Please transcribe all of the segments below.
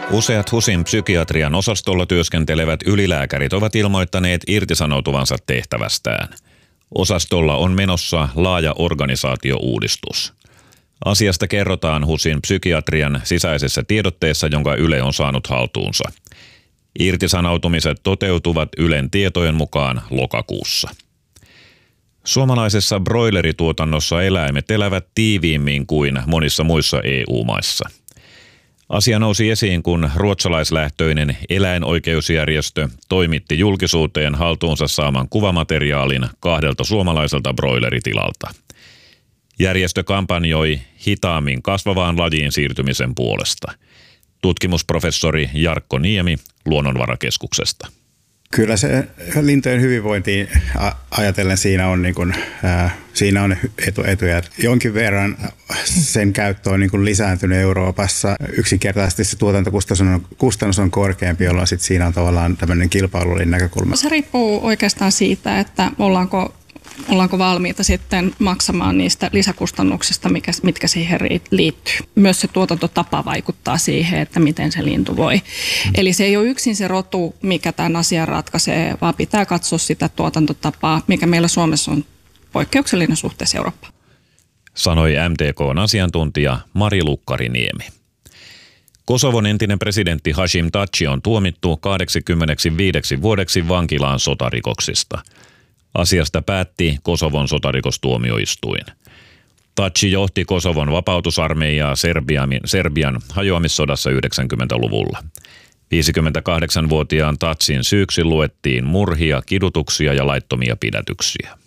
Useat HUSin psykiatrian osastolla työskentelevät ylilääkärit ovat ilmoittaneet irtisanoutuvansa tehtävästään. Osastolla on menossa laaja organisaatiouudistus. Asiasta kerrotaan HUSin psykiatrian sisäisessä tiedotteessa, jonka Yle on saanut haltuunsa. Irtisanoutumiset toteutuvat Ylen tietojen mukaan lokakuussa. Suomalaisessa broilerituotannossa eläimet elävät tiiviimmin kuin monissa muissa EU-maissa. Asia nousi esiin, kun ruotsalaislähtöinen eläinoikeusjärjestö toimitti julkisuuteen haltuunsa saaman kuvamateriaalin 2 suomalaiselta broileritilalta. Järjestö kampanjoi hitaammin kasvavaan lajiin siirtymisen puolesta. Tutkimusprofessori Jarkko Niemi Luonnonvarakeskuksesta. Kyllä se lintujen hyvinvointiin ajatellen siinä on etuja. Jonkin verran sen käyttö on lisääntynyt Euroopassa. Yksinkertaisesti se tuotantokustannus on korkeampi, jolloin sit siinä on tavallaan tämmöinen kilpailullinen näkökulma. Se riippuu oikeastaan siitä, että ollaanko valmiita sitten maksamaan niistä lisäkustannuksista, mitkä siihen liittyy. Myös se tuotantotapa vaikuttaa siihen, että miten se lintu voi. Eli se ei ole yksin se rotu, mikä tämän asian ratkaisee, vaan pitää katsoa sitä tuotantotapaa, mikä meillä Suomessa on poikkeuksellinen suhteessa Eurooppaan. Sanoi MTK:n asiantuntija Mari Lukkariniemi. Kosovon entinen presidentti Hashim Thaçi on tuomittu 85 vuodeksi vankilaan sotarikoksista. Asiasta päätti Kosovon sotarikostuomioistuin. Thaçi johti Kosovon vapautusarmeijaa Serbian hajoamissodassa 90-luvulla. 58-vuotiaan Thacin syyksi luettiin murhia, kidutuksia ja laittomia pidätyksiä.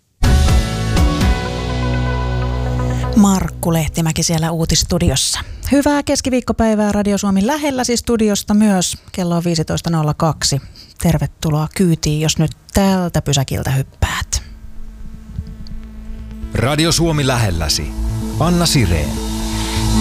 Markku Lehtimäki siellä Uutisstudiossa. Hyvää keskiviikkopäivää Radio Suomi lähelläsi studiosta myös. Kello on 15.02. Tervetuloa kyytiin, jos nyt tältä pysäkiltä hyppäät. Radio Suomi lähelläsi. Anna Sireen.